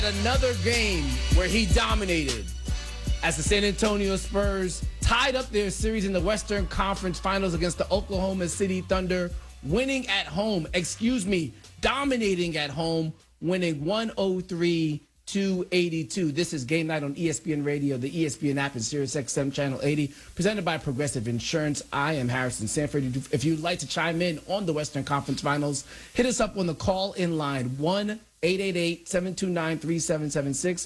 Another game where he dominated as the San Antonio Spurs tied up their series in the Western Conference Finals against the Oklahoma City Thunder, dominating at home, winning 103-82. This is Game Night on ESPN Radio, the ESPN app, and SiriusXM Channel 80, presented by Progressive Insurance. I am Harrison Sanford. If you'd like to chime in on the Western Conference Finals, hit us up on the call-in line, 1-888-729-3776,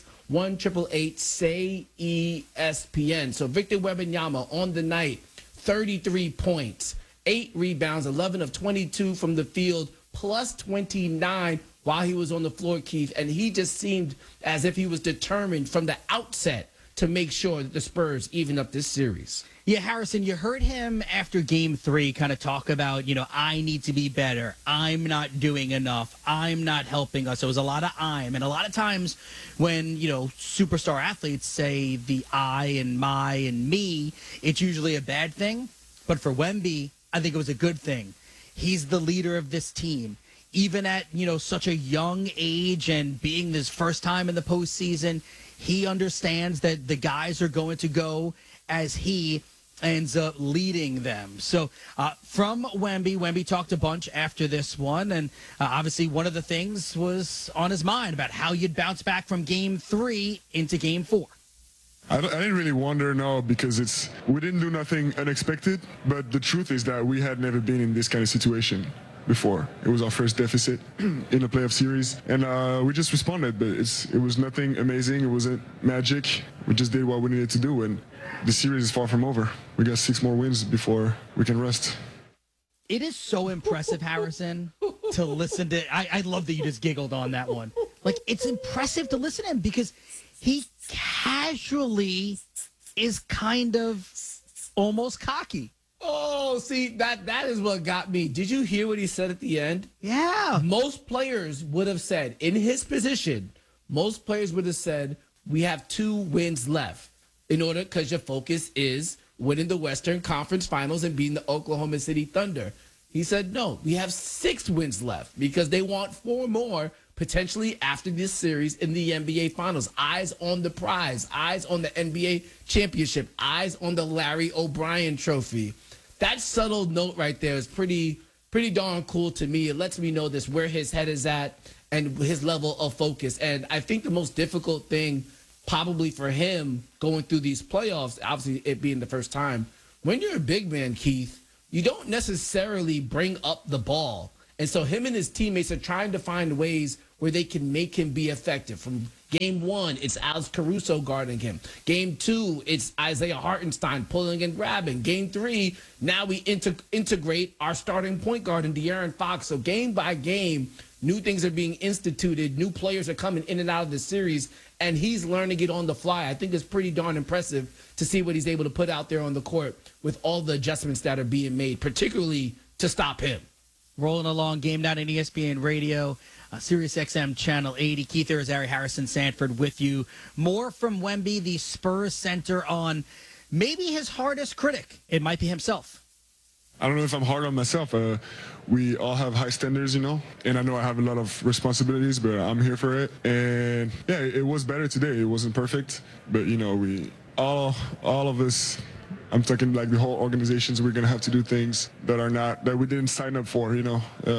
1-888-SAY-ESPN. So Victor Wembanyama on the night, 33 points, 8 rebounds, 11 of 22 from the field, plus 29 while he was on the floor, Keith. And he just seemed as if he was determined from the outset to make sure that the Spurs even up this series. Yeah, Harrison, you heard him after Game 3 kind of talk about, I need to be better. I'm not doing enough. I'm not helping us. It was a lot of I'm. And a lot of times when, superstar athletes say the I and my and me, it's usually a bad thing. But for Wemby, I think it was a good thing. He's the leader of this team. Even at, such a young age and being his first time in the postseason, he understands that the guys are going to go as he ends up leading them. So from Wemby talked a bunch after this one. And obviously one of the things was on his mind about how you'd bounce back from Game 3 into Game 4. I didn't really wonder, no, because we didn't do nothing unexpected. But the truth is that we had never been in this kind of situation before. It was our first deficit in a playoff series, and we just responded. But it was nothing amazing. It wasn't magic. We just did what we needed to do, and the series is far from over. We got 6 more wins before we can rest. It is so impressive, Harrison, to listen to. I love that you just giggled on that one. Like, it's impressive to listen to him because he casually is kind of almost cocky. Oh, see, that is what got me. Did you hear what he said at the end? Yeah. Most players would have said, in his position, we have 2 wins left because your focus is winning the Western Conference Finals and beating the Oklahoma City Thunder. He said, no, we have 6 wins left because they want 4 more potentially after this series in the NBA Finals. Eyes on the prize, eyes on the NBA championship, eyes on the Larry O'Brien trophy. That subtle note right there is pretty darn cool to me. It lets me know this, where his head is at and his level of focus. And I think the most difficult thing probably for him going through these playoffs, obviously it being the first time, when you're a big man, Keith, you don't necessarily bring up the ball. And so him and his teammates are trying to find ways where they can make him be effective. From Game 1, it's Alex Caruso guarding him. Game 2, it's Isaiah Hartenstein pulling and grabbing. Game 3, now we integrate our starting point guard in De'Aaron Fox. So game by game, new things are being instituted. New players are coming in and out of the series, and he's learning it on the fly. I think it's pretty darn impressive to see what he's able to put out there on the court with all the adjustments that are being made, particularly to stop him. Rolling along, Game Night on ESPN Radio, SiriusXM Channel 80. Keith Irizarry, Harrison Sanford with you. More from Wemby, the Spurs center, on maybe his hardest critic. It might be himself. I don't know if I'm hard on myself. We all have high standards, and I know I have a lot of responsibilities, but I'm here for it. And yeah, it was better today. It wasn't perfect, but we all of us. I'm talking like the whole organizations. We're gonna have to do things that we didn't sign up for. I'm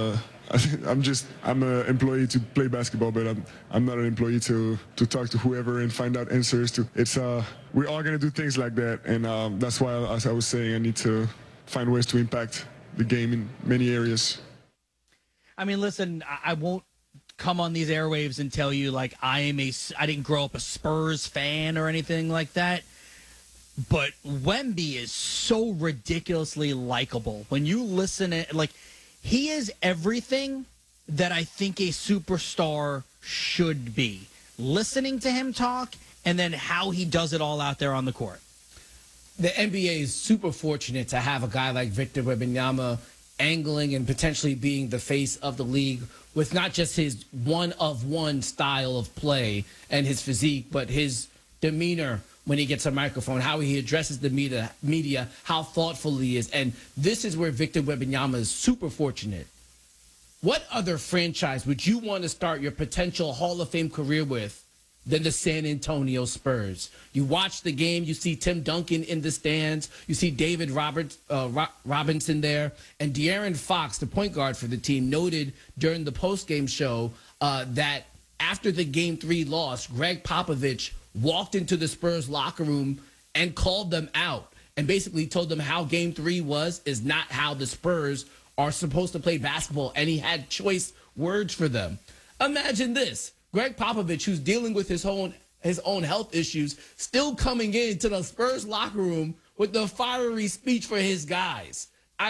an employee to play basketball, but I'm not an employee to talk to whoever and find out answers to. We're all gonna do things like that, and that's why, as I was saying, I need to find ways to impact the game in many areas. I mean, listen, I won't come on these airwaves and tell you like I didn't grow up a Spurs fan or anything like that. But Wemby is so ridiculously likable. When you listen to he is everything that I think a superstar should be. Listening to him talk and then how he does it all out there on the court. The NBA is super fortunate to have a guy like Victor Wembanyama angling and potentially being the face of the league with not just his one-of-one style of play and his physique, but his demeanor when he gets a microphone, how he addresses the media, how thoughtful he is. And this is where Victor Wembanyama is super fortunate. What other franchise would you want to start your potential Hall of Fame career with than the San Antonio Spurs. You watch the game, you see Tim Duncan in the stands, you see David Robinson there, and De'Aaron Fox, the point guard for the team, noted during the postgame show that after the Game 3 loss, Greg Popovich walked into the Spurs locker room and called them out and basically told them how Game 3 is not how the Spurs are supposed to play basketball, and he had choice words for them. Imagine this. Greg Popovich, who's dealing with his own health issues, still coming into the Spurs locker room with the fiery speech for his guys.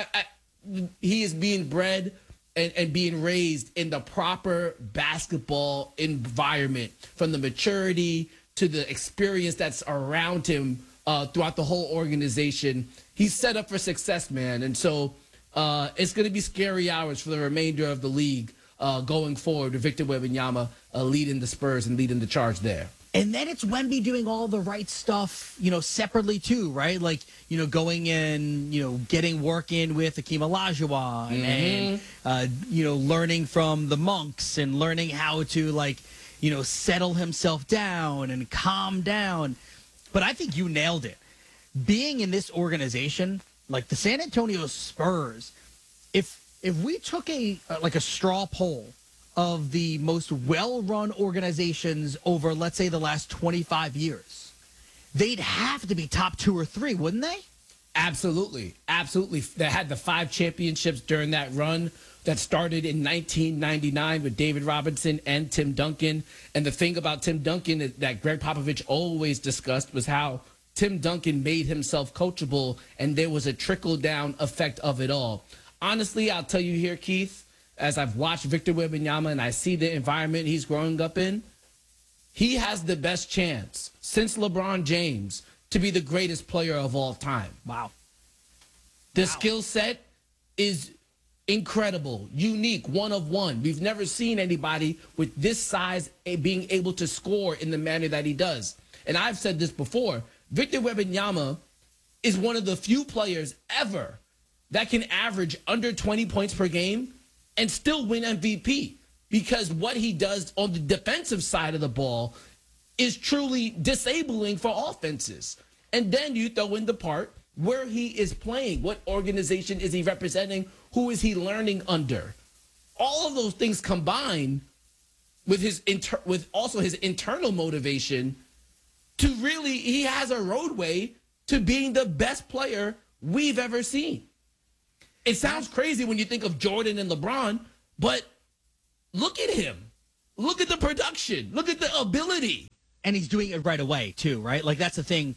He is being bred and being raised in the proper basketball environment, from the maturity to the experience that's around him throughout the whole organization. He's set up for success, man. And so it's going to be scary hours for the remainder of the league going forward with Victor Wembanyama leading the Spurs and leading the charge there. And then it's Wemby doing all the right stuff, separately too, right? Like, going in, getting work in with Hakeem Olajuwon and, learning from the monks and learning how to, settle himself down and calm down. But I think you nailed it. Being in this organization, like the San Antonio Spurs, if we took a straw poll of the most well-run organizations over, let's say, the last 25 years, they'd have to be top 2 or 3, wouldn't they? Absolutely. Absolutely. They had the 5 championships during that run that started in 1999 with David Robinson and Tim Duncan. And the thing about Tim Duncan that Greg Popovich always discussed was how Tim Duncan made himself coachable, and there was a trickle-down effect of it all. Honestly, I'll tell you here, Keith, as I've watched Victor Wembanyama and I see the environment he's growing up in, he has the best chance since LeBron James to be the greatest player of all time. Wow. The skill set is incredible, unique, one of one. We've never seen anybody with this size being able to score in the manner that he does. And I've said this before, Victor Wembanyama is one of the few players ever that can average under 20 points per game and still win MVP, because what he does on the defensive side of the ball is truly disabling for offenses. And then you throw in the part where he is playing. What organization is he representing? Who is he learning under? All of those things combined with with also his internal motivation to really, he has a roadway to being the best player we've ever seen. It sounds crazy when you think of Jordan and LeBron, but look at him. Look at the production. Look at the ability. And he's doing it right away too, right? Like, that's the thing.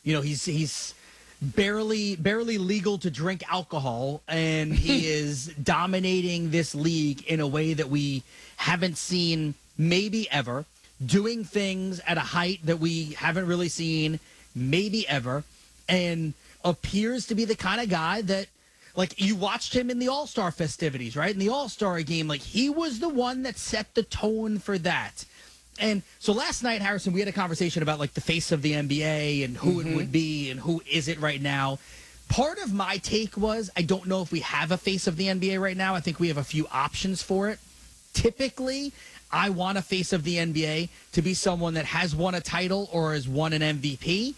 He's barely legal to drink alcohol, and he is dominating this league in a way that we haven't seen maybe ever, doing things at a height that we haven't really seen maybe ever, and appears to be the kind of guy that, like, you watched him in the All-Star festivities, right? In the All-Star game, like, he was the one that set the tone for that. And so last night, Harrison, we had a conversation about, like, the face of the NBA and who it would be and who is it right now. Part of my take was, I don't know if we have a face of the NBA right now. I think we have a few options for it. Typically, I want a face of the NBA to be someone that has won a title or has won an MVP.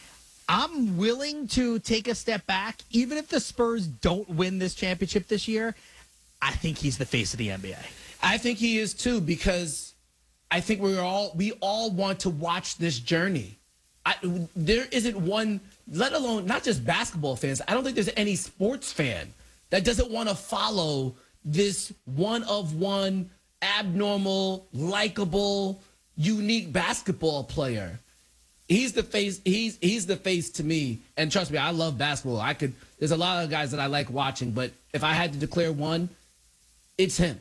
I'm willing to take a step back. Even if the Spurs don't win this championship this year, I think he's the face of the NBA. I think he is too, because I think we all want to watch this journey. There isn't one, let alone not just basketball fans. I don't think there's any sports fan that doesn't want to follow this one-of-one, abnormal, likable, unique basketball player. He's the face. He's the face to me. And trust me, I love basketball. There's a lot of guys that I like watching, but if I had to declare one, it's him.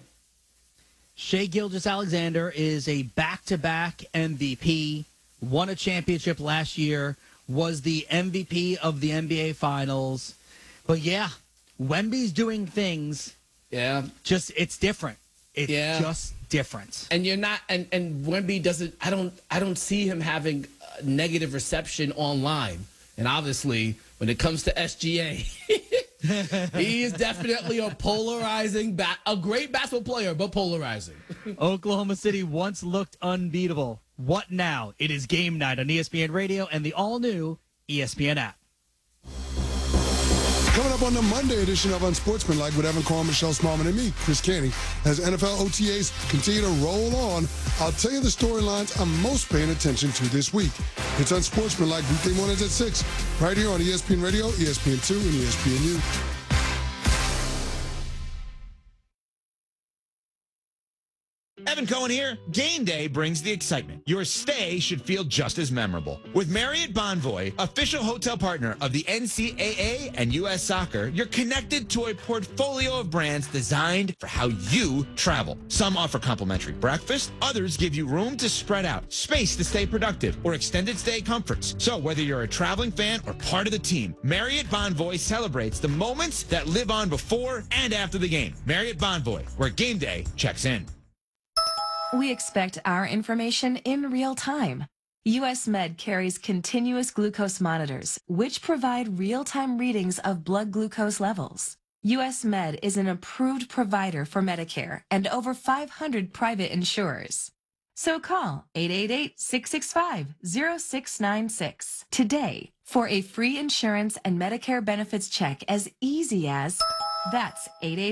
Shai Gilgeous-Alexander is a back-to-back MVP, won a championship last year, was the MVP of the NBA Finals. But yeah, Wemby's doing things. Yeah. It's different. It's just different. And you're not, and Wemby doesn't, I don't see him having negative reception online. And obviously, when it comes to SGA, he is definitely a great basketball player, but polarizing. Oklahoma City once looked unbeatable. What now? It is game night on ESPN Radio and the all-new ESPN app. Coming up on the Monday edition of Unsportsmanlike with Evan Korn, Michelle Smallman, and me, Chris Canty, as NFL OTAs continue to roll on, I'll tell you the storylines I'm most paying attention to this week. It's Unsportsmanlike weekday mornings at 6, right here on ESPN Radio, ESPN2, and ESPNU. Evan Cohen here. Game day brings the excitement. Your stay should feel just as memorable. With Marriott Bonvoy, official hotel partner of the NCAA and U.S. Soccer, you're connected to a portfolio of brands designed for how you travel. Some offer complimentary breakfast, others give you room to spread out, space to stay productive, or extended stay comforts. So whether you're a traveling fan or part of the team, Marriott Bonvoy celebrates the moments that live on before and after the game. Marriott Bonvoy, where game day checks in. We expect our information in real time. US Med carries continuous glucose monitors, which provide real-time readings of blood glucose levels. US Med is an approved provider for Medicare and over 500 private insurers. So call 888-665-0696 today for a free insurance and Medicare benefits check as easy as that's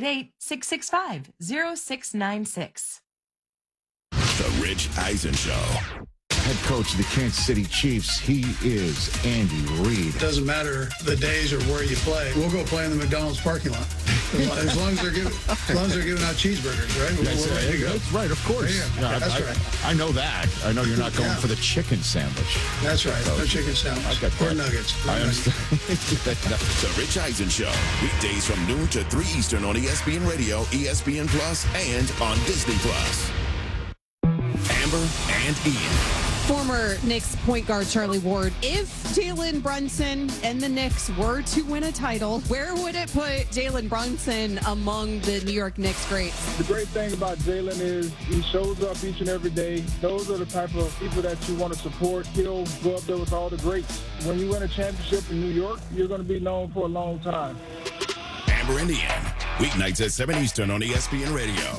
888-665-0696. The Rich Eisen Show. Head coach of the Kansas City Chiefs, he is Andy Reid. Doesn't matter the days or where you play. We'll go play in the McDonald's parking lot. As long as they're giving out cheeseburgers, right? Yes, We're ready to go. That's right, of course. Yeah, that's right. I know that. I know you're not going for the chicken sandwich. That's right. No chicken sandwich. Or nuggets. I understand. The Rich Eisen Show. Weekdays from noon to 3 Eastern on ESPN Radio, ESPN Plus, and on Disney Plus. Amber and Ian. Former Knicks point guard Charlie Ward, if Jalen Brunson and the Knicks were to win a title, where would it put Jalen Brunson among the New York Knicks greats? The great thing about Jalen is he shows up each and every day. Those are the type of people that you want to support. He'll go up there with all the greats. When you win a championship in New York, you're going to be known for a long time. Amber and Ian. Weeknights at 7 Eastern on ESPN Radio.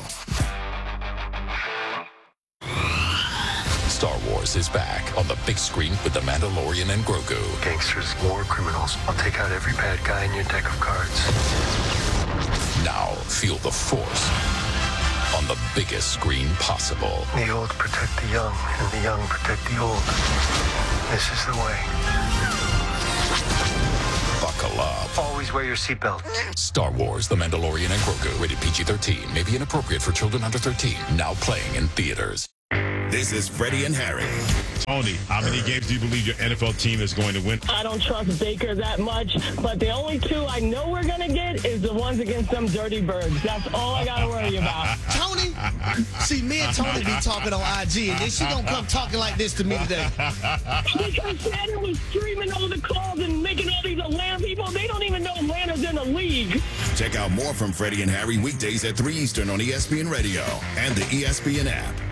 Star Wars is back on the big screen with The Mandalorian and Grogu. Gangsters, war criminals. I'll take out every bad guy in your deck of cards. Now feel the Force on the biggest screen possible. The old protect the young, and the young protect the old. This is the way. Buckle up. Always wear your seatbelt. Star Wars, The Mandalorian and Grogu. Rated PG-13. May be inappropriate for children under 13. Now playing in theaters. This is Freddie and Harry. Tony, how many games do you believe your NFL team is going to win? I don't trust Baker that much, but the only two I know we're going to get is the ones against them dirty birds. That's all I got to worry about. Tony? See, me and Tony be talking on IG, and then she going to come talking like this to me today. Because Shannon was streaming all the calls and making all these Atlanta people. They don't even know Atlanta's in the league. Check out more from Freddie and Harry weekdays at 3 Eastern on ESPN Radio and the ESPN app.